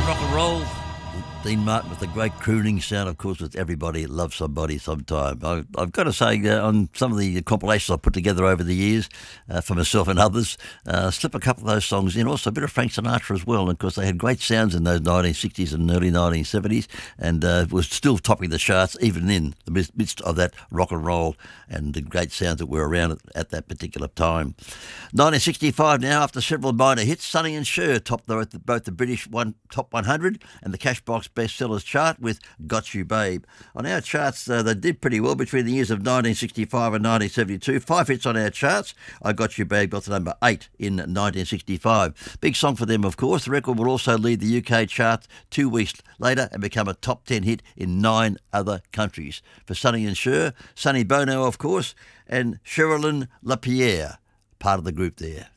rock and roll. Dean Martin with the great crooning sound, of course, with Everybody Loves Somebody Sometime. I've got to say, on some of the compilations I've put together over the years for myself and others, slip a couple of those songs in. Also a bit of Frank Sinatra as well. And of course, they had great sounds in those 1960s and early 1970s, and was still topping the charts even in the midst of that rock and roll and the great sounds that were around at that particular time. 1965 now, after several minor hits, Sonny and Cher topped both the British Top 100 and the Cashbox Bestsellers chart with Got You Babe. On our charts, they did pretty well between the years of 1965 and 1972. 5 hits on our charts. I Got You Babe got to number 8 in 1965. Big song for them, of course. The record will also lead the UK chart 2 weeks later and become a top 10 hit in 9 other countries. For Sonny and Cher, Sonny Bono, of course, and Sherilyn LaPierre, part of the group there.